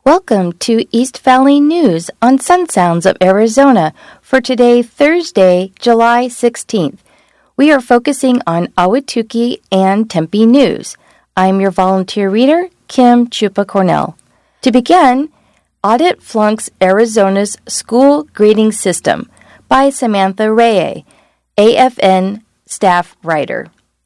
Welcome to East Valley News on Sun Sounds of Arizona for today, Thursday, July 16th. We are focusing on Ahwatukee and Tempe news. I'm your volunteer reader, Kim Chupa Cornell. To begin, Audit Flunks Arizona's School Grading System by Samantha Reye, AFN staff writer.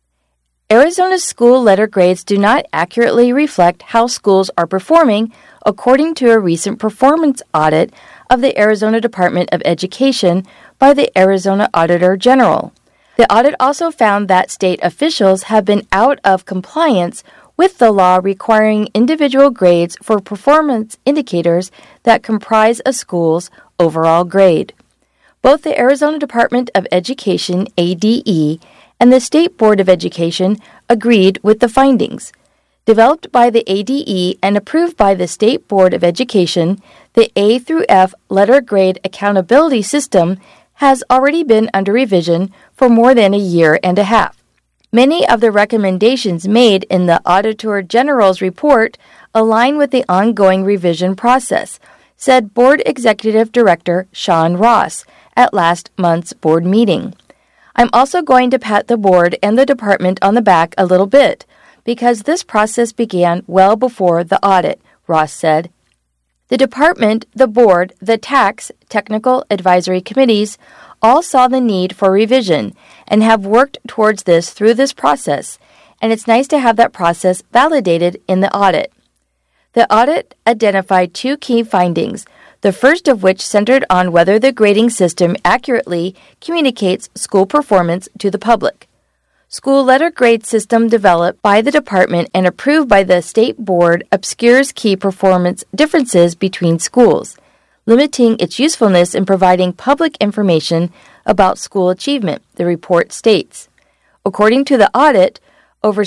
Arizona's school letter grades do not accurately reflect how schools are performing, according to a recent performance audit of the Arizona Department of Education by the Arizona Auditor General. The audit also found that state officials have been out of compliance with the law requiring individual grades for performance indicators that comprise a school's overall grade. Both the Arizona Department of Education, ADE, and the State Board of Education agreed with the findings. Developed by the ADE and approved by the State Board of Education, the A through F letter grade accountability system has already been under revision for more than a year and a half. Many of the recommendations made in the Auditor General's report align with the ongoing revision process, said Board Executive Director Sean Ross at last month's board meeting. I'm also going to pat the board and the department on the back a little bit, because this process began well before the audit, Ross said. The department, the board, the tax, technical advisory committees all saw the need for revision and have worked towards this through this process, and it's nice to have that process validated in the audit. The audit identified two key findings, the first of which centered on whether the grading system accurately communicates school performance to the public. School letter grade system developed by the department and approved by the state board obscures key performance differences between schools, limiting its usefulness in providing public information about school achievement, the report states. According to the audit, over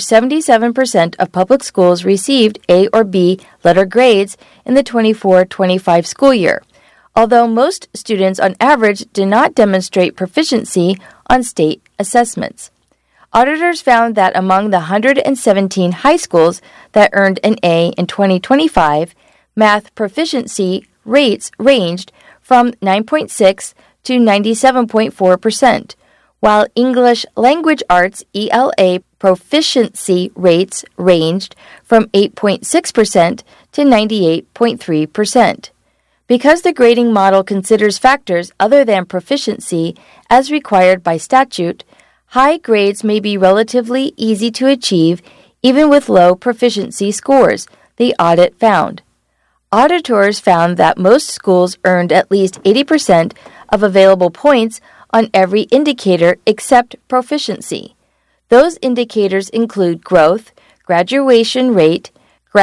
77% of public schools received A or B letter grades in the 24-25 school year, although most students on average did not demonstrate proficiency on state assessments. Auditors found that among the 117 high schools that earned an A in 2025, math proficiency rates ranged from 9.6 to 97.4%, while English Language Arts ELA proficiency rates ranged from 8.6% to 98.3%. Because the grading model considers factors other than proficiency as required by statute, high grades may be relatively easy to achieve even with low proficiency scores, the audit found. Auditors found that most schools earned at least 80% of available points on every indicator except proficiency. Those indicators include growth, graduation rate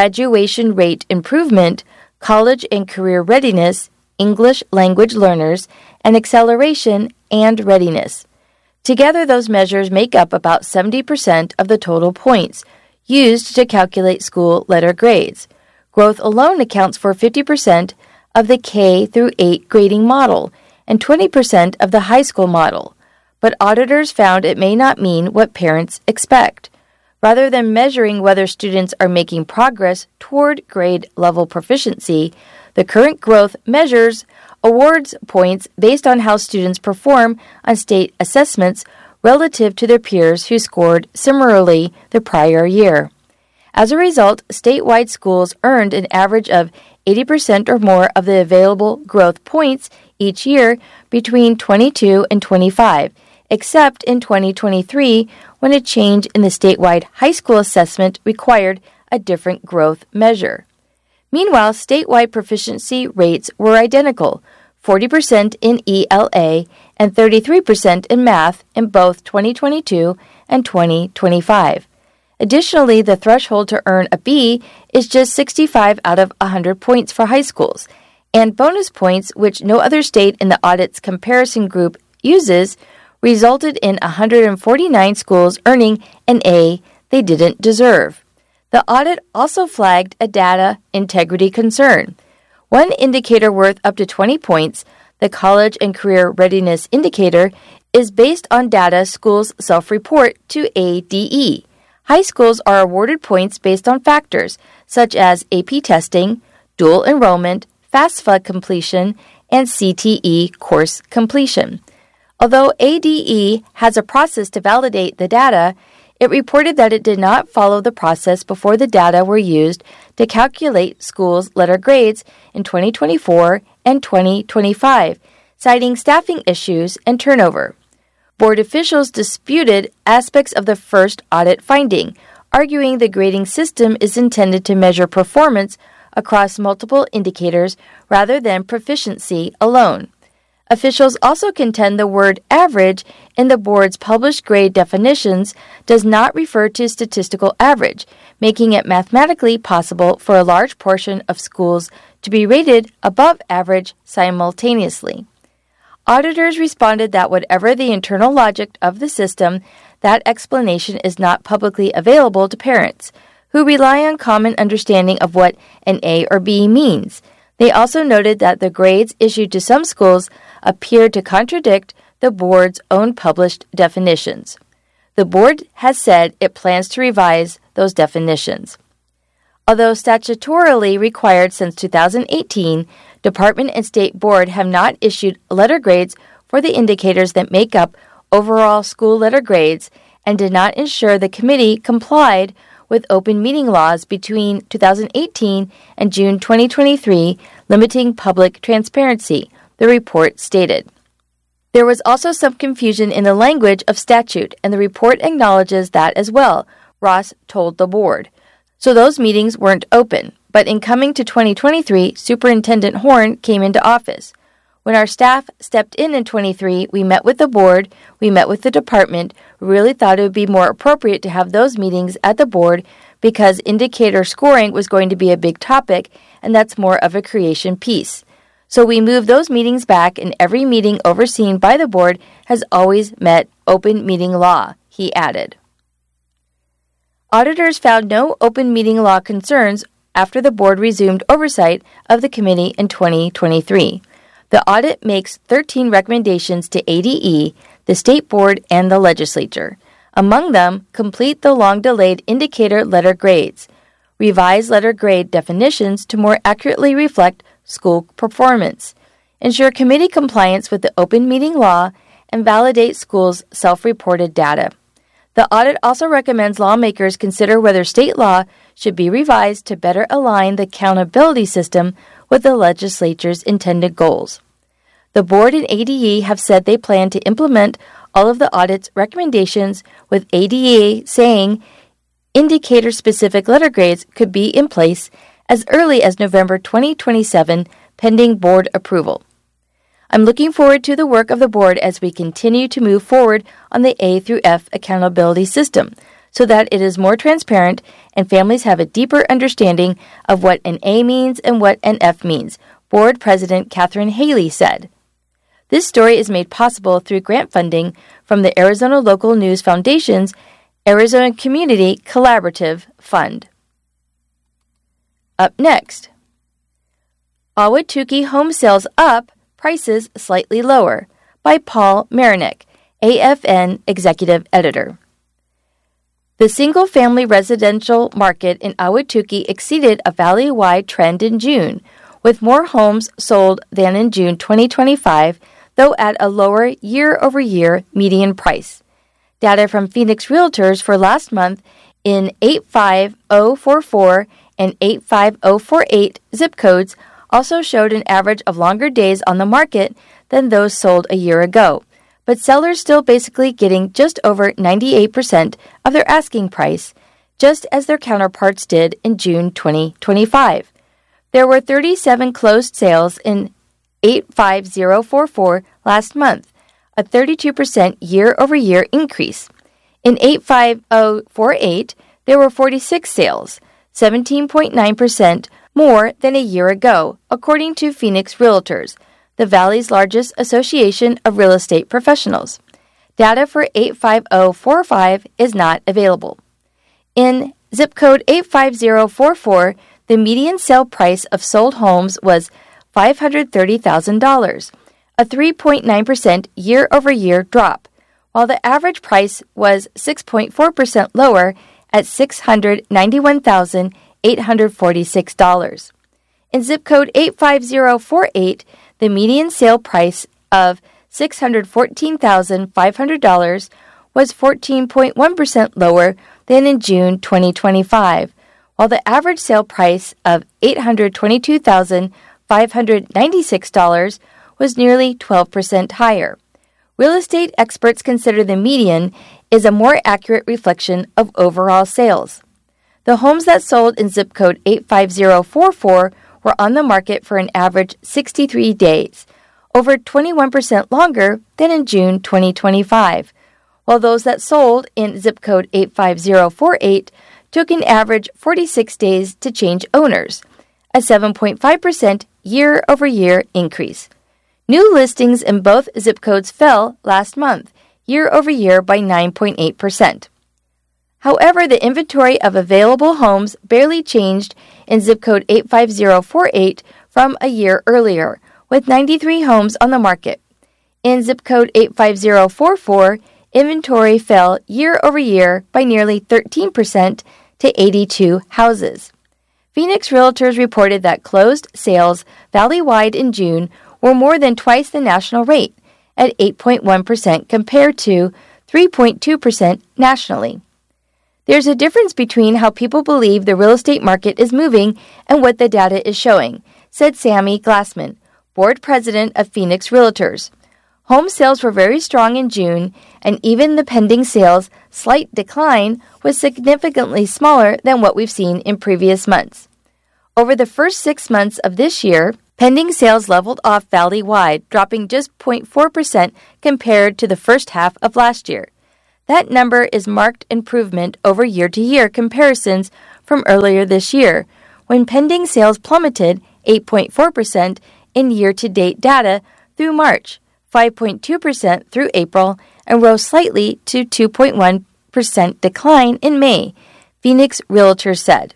improvement, college and career readiness, English language learners, and acceleration and readiness. Together, those measures make up about 70% of the total points used to calculate school letter grades. Growth alone accounts for 50% of the K through 8 grading model and 20% of the high school model. But auditors found it may not mean what parents expect. Rather than measuring whether students are making progress toward grade level proficiency, the current growth measures awards points based on how students perform on state assessments relative to their peers who scored similarly the prior year. As a result, statewide schools earned an average of 80% or more of the available growth points each year between 22 and 25, except in 2023 when a change in the statewide high school assessment required a different growth measure. Meanwhile, statewide proficiency rates were identical, 40% in ELA and 33% in math in both 2022 and 2025. Additionally, the threshold to earn a B is just 65 out of 100 points for high schools, and bonus points, which no other state in the audit's comparison group uses, resulted in 149 schools earning an A they didn't deserve. The audit also flagged a data integrity concern. One indicator worth up to 20 points, the College and Career Readiness Indicator, is based on data schools self-report to ADE. High schools are awarded points based on factors such as AP testing, dual enrollment, FAFSA completion, and CTE course completion. Although ADE has a process to validate the data, it reported that it did not follow the process before the data were used to calculate schools' letter grades in 2024 and 2025, citing staffing issues and turnover. Board officials disputed aspects of the first audit finding, arguing the grading system is intended to measure performance across multiple indicators rather than proficiency alone. Officials also contend the word average in the board's published grade definitions does not refer to statistical average, making it mathematically possible for a large portion of schools to be rated above average simultaneously. Auditors responded that whatever the internal logic of the system, that explanation is not publicly available to parents, who rely on common understanding of what an A or B means. They also noted that the grades issued to some schools appeared to contradict the board's own published definitions. The board has said it plans to revise those definitions. Although statutorily required since 2018, Department and State Board have not issued letter grades for the indicators that make up overall school letter grades and did not ensure the committee complied with open meeting laws between 2018 and June 2023, limiting public transparency, the report stated. There was also some confusion in the language of statute, and the report acknowledges that as well, Ross told the board. So those meetings weren't open, but in coming to 2023, Superintendent Horn came into office. When our staff stepped in 23, we met with the board, we met with the department. We really thought it would be more appropriate to have those meetings at the board because indicator scoring was going to be a big topic, and that's more of a creation piece. So we moved those meetings back, and every meeting overseen by the board has always met open meeting law, he added. Auditors found no open meeting law concerns after the board resumed oversight of the committee in 2023. The audit makes 13 recommendations to ADE, the State Board, and the legislature. Among them, complete the long-delayed indicator letter grades, revise letter grade definitions to more accurately reflect school performance, ensure committee compliance with the open meeting law, and validate schools' self-reported data. The audit also recommends lawmakers consider whether state law should be revised to better align the accountability system with the legislature's intended goals. The board and ADE have said they plan to implement all of the audit's recommendations, with ADE saying indicator-specific letter grades could be in place as early as November 2027, pending board approval. I'm looking forward to the work of the board as we continue to move forward on the A through F accountability system so that it is more transparent and families have a deeper understanding of what an A means and what an F means, Board President Catherine Haley said. This story is made possible through grant funding from the Arizona Local News Foundation's Arizona Community Collaborative Fund. Up next, Ahwatukee home sales up, prices slightly lower, by Paul Marinek, AFN Executive Editor. The single-family residential market in Ahwatukee exceeded a valley-wide trend in June, with more homes sold than in June 2025, though at a lower year-over-year median price. Data from Phoenix Realtors for last month in 85044 and 85048 zip codes also showed an average of longer days on the market than those sold a year ago, but sellers still basically getting just over 98% of their asking price, just as their counterparts did in June 2025. There were 37 closed sales in 85044 last month, a 32% year-over-year increase. In 85048, there were 46 sales, 17.9% more than a year ago, according to Phoenix Realtors, the Valley's largest association of real estate professionals. Data for 85045 is not available. In zip code 85044, the median sale price of sold homes was $530,000, a 3.9% year-over-year drop, while the average price was 6.4% lower at $691,846. In zip code 85048, the median sale price of $614,500 was 14.1% lower than in June 2025, while the average sale price of $822,596 was nearly 12% higher. Real estate experts consider the median is a more accurate reflection of overall sales. The homes that sold in zip code 85044 were on the market for an average 63 days, over 21% longer than in June 2025, while those that sold in zip code 85048 took an average 46 days to change owners, a 7.5% year-over-year increase. New listings in both zip codes fell last month, year-over-year by 9.8%. However, the inventory of available homes barely changed in zip code 85048 from a year earlier, with 93 homes on the market. In zip code 85044, inventory fell year-over-year by nearly 13% to 82 houses. Phoenix Realtors reported that closed sales valley-wide in June were more than twice the national rate, at 8.1% compared to 3.2% nationally. There's a difference between how people believe the real estate market is moving and what the data is showing, said Sammy Glassman, board president of Phoenix Realtors. Home sales were very strong in June, and even the pending sales' slight decline was significantly smaller than what we've seen in previous months. Over the first 6 months of this year, pending sales leveled off valley-wide, dropping just 0.4% compared to the first half of last year. That number is marked improvement over year-to-year comparisons from earlier this year, when pending sales plummeted 8.4% in year-to-date data through March, 5.2% through April, and rose slightly to 2.1% decline in May, Phoenix Realtors said.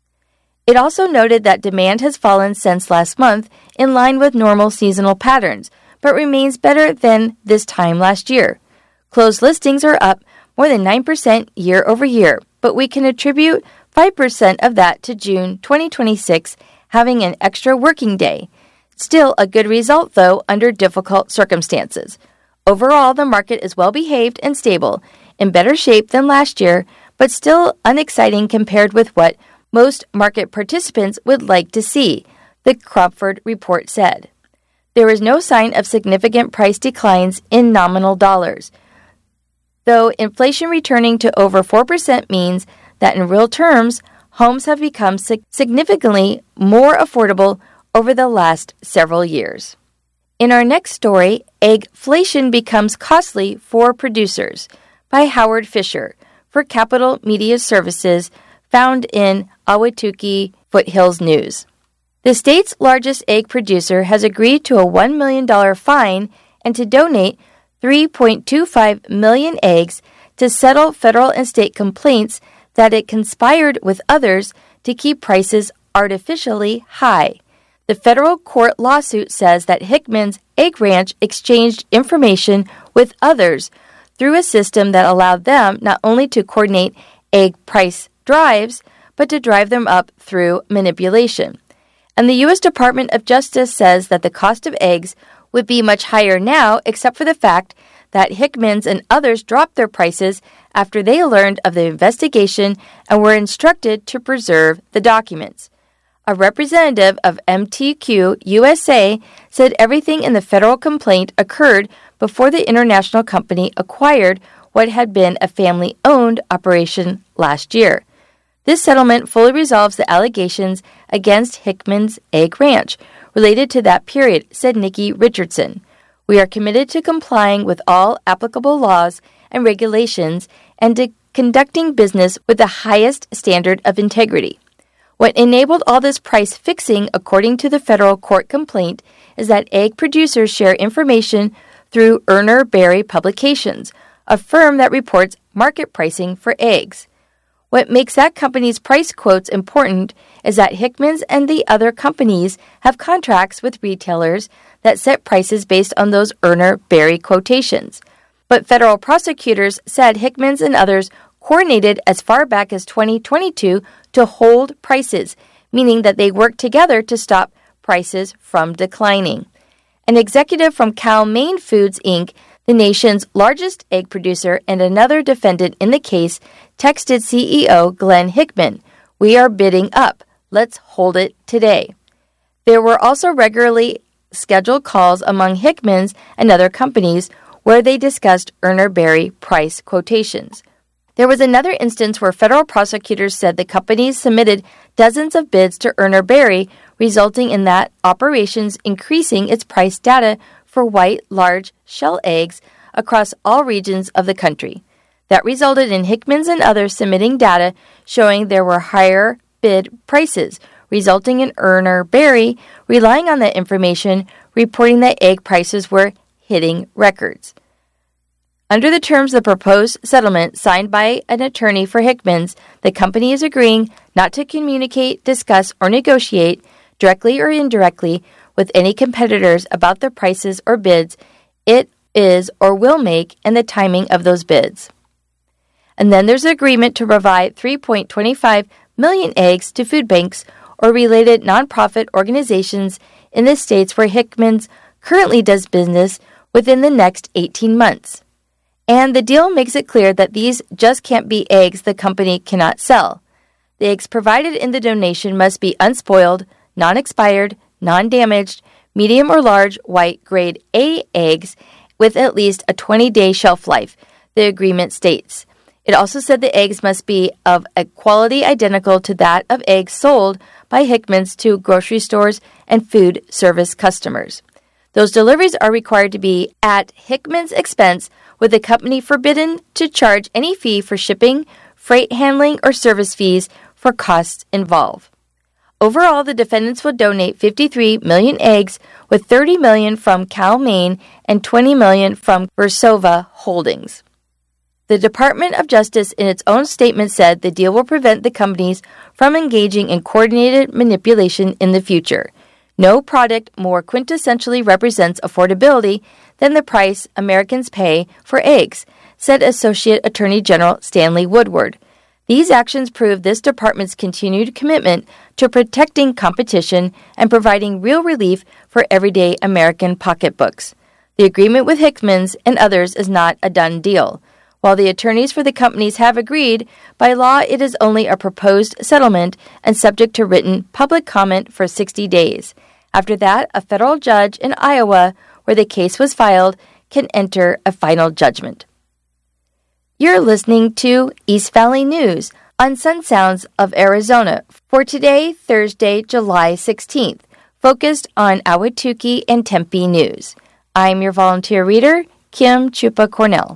It also noted that demand has fallen since last month in line with normal seasonal patterns, but remains better than this time last year. Closed listings are up more than 9% year-over-year, but we can attribute 5% of that to June 2026 having an extra working day. Still a good result, though, under difficult circumstances. Overall, the market is well-behaved and stable, in better shape than last year, but still unexciting compared with what most market participants would like to see, the Cromford report said. There is no sign of significant price declines in nominal dollars, though inflation returning to over 4% means that in real terms, homes have become significantly more affordable over the last several years. In our next story, eggflation becomes costly for producers, by Howard Fisher, for Capital Media Services, found in Ahwatukee Foothills News. The state's largest egg producer has agreed to a $1 million fine and to donate 3.25 million eggs to settle federal and state complaints that it conspired with others to keep prices artificially high. The federal court lawsuit says that Hickman's Egg Ranch exchanged information with others through a system that allowed them not only to coordinate egg price drives, but to drive them up through manipulation. And the U.S. Department of Justice says that the cost of eggs would be much higher now, except for the fact that Hickman's and others dropped their prices after they learned of the investigation and were instructed to preserve the documents. A representative of MTQ USA said everything in the federal complaint occurred before the international company acquired what had been a family-owned operation last year. This settlement fully resolves the allegations against Hickman's Egg Ranch related to that period, said Nikki Richardson. We are committed to complying with all applicable laws and regulations and to conducting business with the highest standard of integrity. What enabled all this price fixing, according to the federal court complaint, is that egg producers share information through Urner Barry Publications, a firm that reports market pricing for eggs. What makes that company's price quotes important is that Hickman's and the other companies have contracts with retailers that set prices based on those Urner Barry quotations. But federal prosecutors said Hickman's and others coordinated as far back as 2022 to hold prices, meaning that they work together to stop prices from declining. An executive from Cal-Maine Foods, Inc., the nation's largest egg producer and another defendant in the case, texted CEO Glenn Hickman, "We are bidding up. Let's hold it today." There were also regularly scheduled calls among Hickman's and other companies where they discussed Urner Barry price quotations. There was another instance where federal prosecutors said the companies submitted dozens of bids to Urner Barry, resulting in that operations increasing its price data for white, large shell eggs across all regions of the country. That resulted in Hickman's and others submitting data showing there were higher bid prices, resulting in Urner Barry relying on that information, reporting that egg prices were hitting records. Under the terms of the proposed settlement signed by an attorney for Hickman's, the company is agreeing not to communicate, discuss, or negotiate, directly or indirectly, with any competitors about the prices or bids it is or will make and the timing of those bids. And then there's an agreement to provide 3.25 million eggs to food banks or related nonprofit organizations in the states where Hickman's currently does business within the next 18 months. And the deal makes it clear that these just can't be eggs the company cannot sell. The eggs provided in the donation must be unspoiled, non-expired, non-damaged, medium or large white grade A eggs with at least a 20-day shelf life, the agreement states. It also said the eggs must be of a quality identical to that of eggs sold by Hickman's to grocery stores and food service customers. Those deliveries are required to be at Hickman's expense, with the company forbidden to charge any fee for shipping, freight handling, or service fees for costs involved. Overall, the defendants will donate 53 million eggs, with 30 million from Cal-Maine and 20 million from Versova Holdings. The Department of Justice in its own statement said the deal will prevent the companies from engaging in coordinated manipulation in the future. No product more quintessentially represents affordability than the price Americans pay for eggs, said Associate Attorney General Stanley Woodward. These actions prove this department's continued commitment to protecting competition and providing real relief for everyday American pocketbooks. The agreement with Hickman's and others is not a done deal. While the attorneys for the companies have agreed, by law it is only a proposed settlement and subject to written public comment for 60 days. After that, a federal judge in Iowa, where the case was filed, can enter a final judgment. You're listening to East Valley News on Sun Sounds of Arizona for today, Thursday, July 16th, focused on Ahwatukee and Tempe news. I'm your volunteer reader, Kim Chupa Cornell.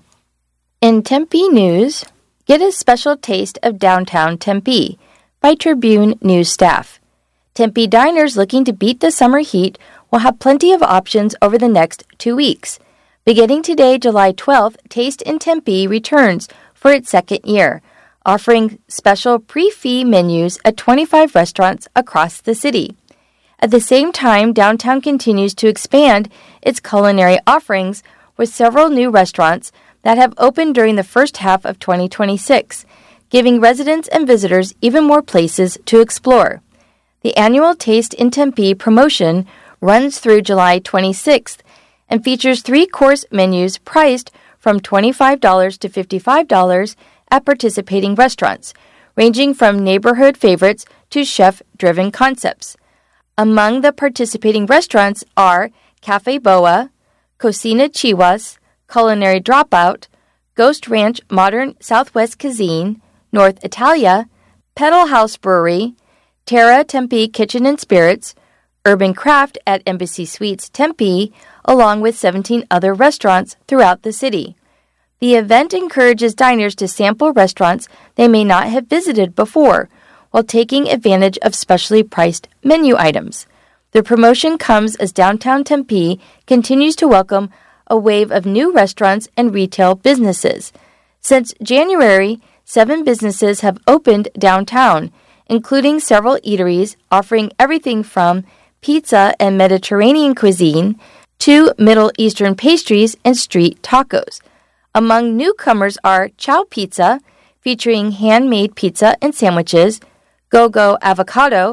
In Tempe news, get a special taste of downtown Tempe by Tribune News staff. Tempe diners looking to beat the summer heat will have plenty of options over the next 2 weeks. Beginning today, July 12th, Taste in Tempe returns for its second year, offering special pre-fee menus at 25 restaurants across the city. At the same time, downtown continues to expand its culinary offerings with several new restaurants that have opened during the first half of 2026, giving residents and visitors even more places to explore. The annual Taste in Tempe promotion runs through July 26th and features 3-course menus priced from $25 to $55 at participating restaurants, ranging from neighborhood favorites to chef-driven concepts. Among the participating restaurants are Cafe Boa, Cocina Chihuas, Culinary Dropout, Ghost Ranch Modern Southwest Cuisine, North Italia, Pedal House Brewery, Terra Tempe Kitchen and Spirits, Urban Craft at Embassy Suites Tempe, along with 17 other restaurants throughout the city. The event encourages diners to sample restaurants they may not have visited before, while taking advantage of specially priced menu items. The promotion comes as downtown Tempe continues to welcome a wave of new restaurants and retail businesses. Since January, 7 businesses have opened downtown, including several eateries offering everything from pizza and Mediterranean cuisine to Middle Eastern pastries and street tacos. Among newcomers are Chow Pizza, featuring handmade pizza and sandwiches, Go-Go Avocado,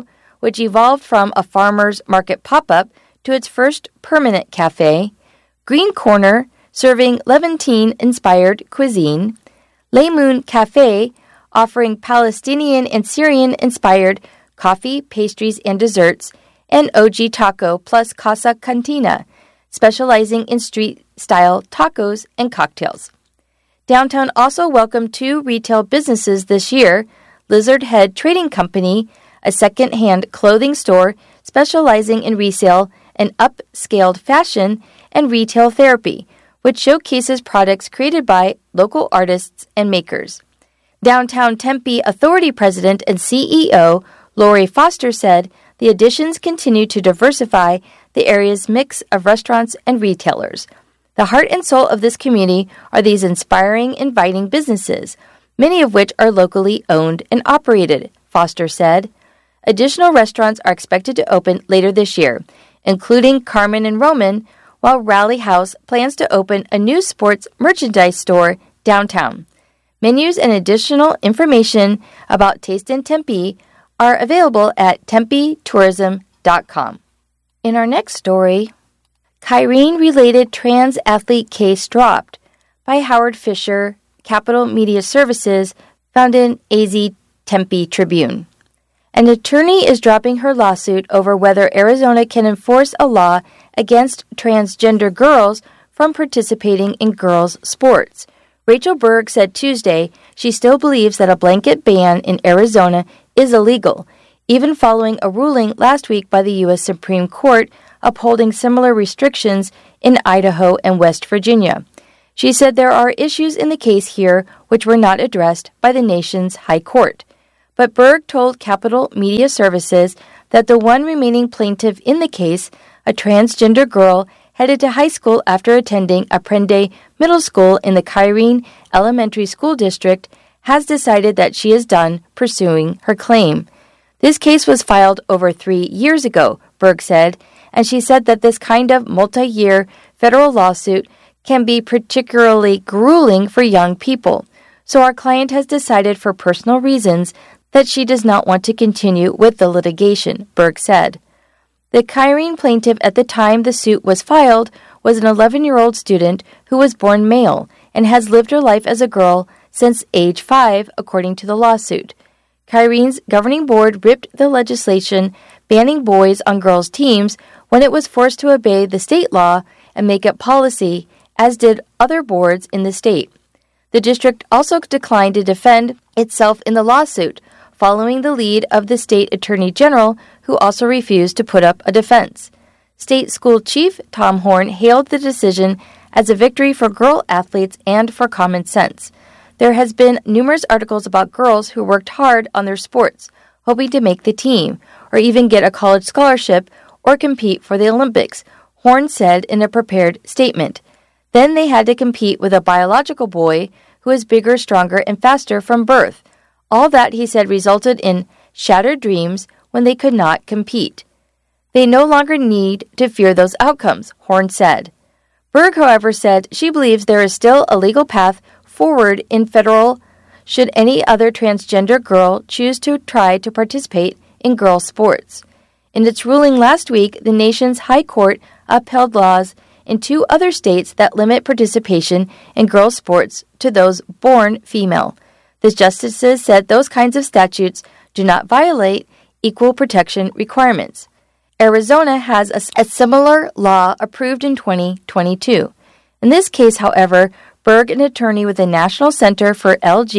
which evolved from a farmer's market pop-up to its first permanent cafe, Green Corner, serving Levantine-inspired cuisine, Laymoun Cafe, offering Palestinian and Syrian-inspired coffee, pastries, and desserts, and OG Taco plus Casa Cantina, specializing in street-style tacos and cocktails. Downtown also welcomed 2 retail businesses this year, Lizard Head Trading Company, a second-hand clothing store specializing in resale and upscaled fashion, and Retail Therapy, which showcases products created by local artists and makers. Downtown Tempe Authority President and CEO Lori Foster said the additions continue to diversify the area's mix of restaurants and retailers. The heart and soul of this community are these inspiring, inviting businesses, many of which are locally owned and operated, Foster said. Additional restaurants are expected to open later this year, including Carmen and Roman, while Rally House plans to open a new sports merchandise store downtown. Menus and additional information about Taste in Tempe are available at TempeTourism.com. In our next story, Kyrene-related trans athlete case dropped by Howard Fisher, Capital Media Services, found in AZ Tempe Tribune. An attorney is dropping her lawsuit over whether Arizona can enforce a law against transgender girls from participating in girls' sports. Rachel Berg said Tuesday she still believes that a blanket ban in Arizona is illegal, even following a ruling last week by the U.S. Supreme Court upholding similar restrictions in Idaho and West Virginia. She said there are issues in the case here which were not addressed by the nation's high court. But Berg told Capital Media Services that the one remaining plaintiff in the case, a transgender girl headed to high school after attending Aprende Middle School in the Kyrene Elementary School District, has decided that she is done pursuing her claim. This case was filed over 3 years ago, Berg said, and she said that this kind of multi-year federal lawsuit can be particularly grueling for young people. So our client has decided for personal reasons that she does not want to continue with the litigation, Berg said. The Kyrene plaintiff at the time the suit was filed was an 11-year-old student who was born male and has lived her life as a girl since age 5, according to the lawsuit. Kyrene's governing board ripped the legislation banning boys on girls' teams when it was forced to obey the state law and make it policy, as did other boards in the state. The district also declined to defend itself in the lawsuit, following the lead of the state attorney general, who also refused to put up a defense. State school chief Tom Horn hailed the decision as a victory for girl athletes and for common sense. There has been numerous articles about girls who worked hard on their sports, hoping to make the team, or even get a college scholarship or compete for the Olympics, Horn said in a prepared statement. Then they had to compete with a biological boy who is bigger, stronger, and faster from birth. All that, he said, resulted in shattered dreams when they could not compete. They no longer need to fear those outcomes, Horn said. Berg, however, said she believes there is still a legal path forward in federal should any other transgender girl choose to try to participate in girls' sports. In its ruling last week, the nation's high court upheld laws in 2 other states that limit participation in girls' sports to those born female. The justices said those kinds of statutes do not violate equal protection requirements. Arizona has a similar law approved in 2022. In this case, however, Berg, an attorney with the National Center for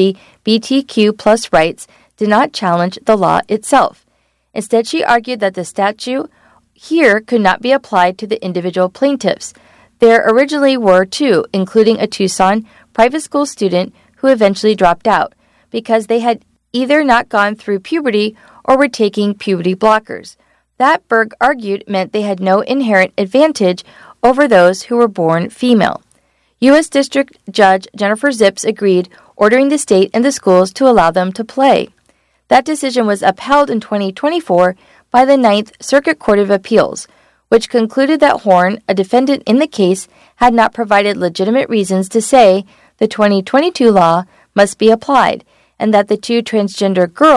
LGBTQ+ rights, did not challenge the law itself. Instead, she argued that the statute here could not be applied to the individual plaintiffs. There originally were 2, including a Tucson private school student who eventually dropped out because they had either not gone through puberty or were taking puberty blockers. That, Berg argued, meant they had no inherent advantage over those who were born female. U.S. District Judge Jennifer Zips agreed, ordering the state and the schools to allow them to play. That decision was upheld in 2024 by the Ninth Circuit Court of Appeals, which concluded that Horn, a defendant in the case, had not provided legitimate reasons to say the 2022 law must be applied and that the 2 transgender girls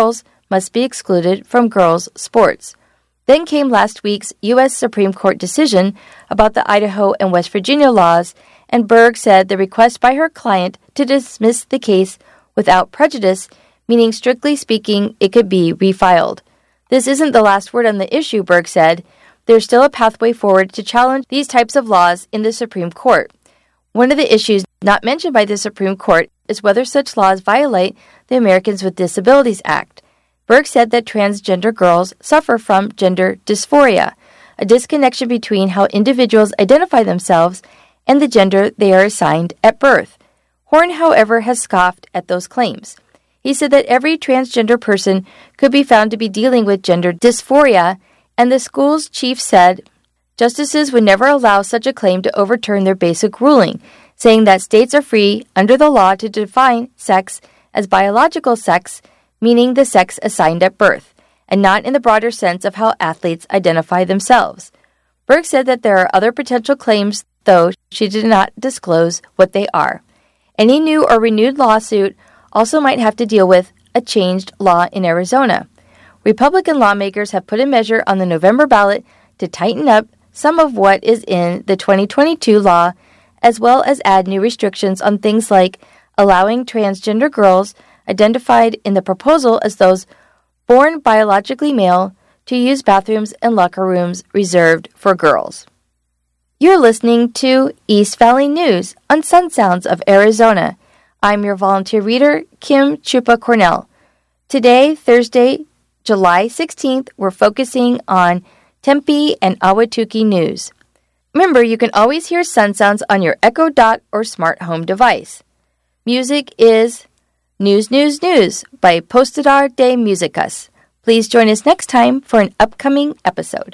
must be excluded from girls' sports. Then came last week's U.S. Supreme Court decision about the Idaho and West Virginia laws, and Berg said the request by her client to dismiss the case without prejudice, meaning strictly speaking, it could be refiled. This isn't the last word on the issue, Berg said. There's still a pathway forward to challenge these types of laws in the Supreme Court. One of the issues not mentioned by the Supreme Court is whether such laws violate the Americans with Disabilities Act. Berg said that transgender girls suffer from gender dysphoria, a disconnection between how individuals identify themselves and the gender they are assigned at birth. Horn, however, has scoffed at those claims. He said that every transgender person could be found to be dealing with gender dysphoria, and the school's chief said justices would never allow such a claim to overturn their basic ruling, saying that states are free under the law to define sex as biological sex, meaning the sex assigned at birth, and not in the broader sense of how athletes identify themselves. Berg said that there are other potential claims, though she did not disclose what they are. Any new or renewed lawsuit also might have to deal with a changed law in Arizona. Republican lawmakers have put a measure on the November ballot to tighten up some of what is in the 2022 law, as well as add new restrictions on things like allowing transgender girls identified in the proposal as those born biologically male to use bathrooms and locker rooms reserved for girls. You're listening to East Valley News on Sun Sounds of Arizona. I'm your volunteer reader, Kim Chupa Cornell. Today, Thursday, July 16th, we're focusing on Tempe and Ahwatukee news. Remember, you can always hear Sun Sounds on your Echo Dot or smart home device. Music is News, News, News by Postador de Musicas. Please join us next time for an upcoming episode.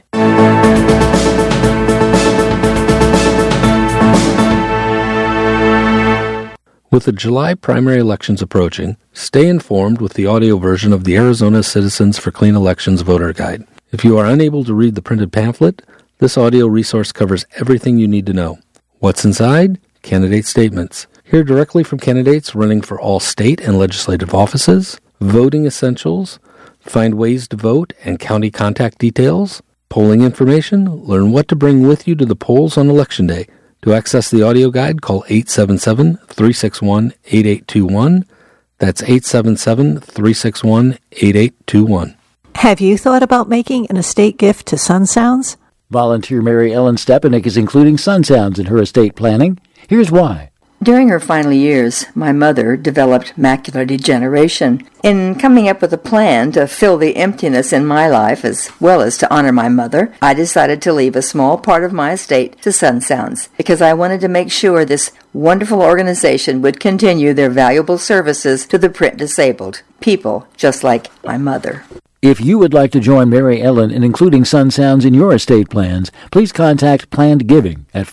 With the July primary elections approaching, stay informed with the audio version of the Arizona Citizens for Clean Elections Voter Guide. If you are unable to read the printed pamphlet, this audio resource covers everything you need to know. What's inside? Candidate statements. Hear directly from candidates running for all state and legislative offices, voting essentials, find ways to vote and county contact details, polling information, learn what to bring with you to the polls on Election Day. To access the audio guide, call 877-361-8821. That's 877-361-8821. Have you thought about making an estate gift to Sun Sounds? Volunteer Mary Ellen Stepanek is including Sun Sounds in her estate planning. Here's why. During her final years, my mother developed macular degeneration. In coming up with a plan to fill the emptiness in my life as well as to honor my mother, I decided to leave a small part of my estate to Sun Sounds because I wanted to make sure this wonderful organization would continue their valuable services to the print disabled, people just like my mother. If you would like to join Mary Ellen in including Sun Sounds in your estate plans, please contact Planned Giving at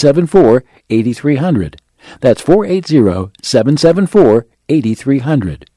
480-774-8300. That's 480-774-8300.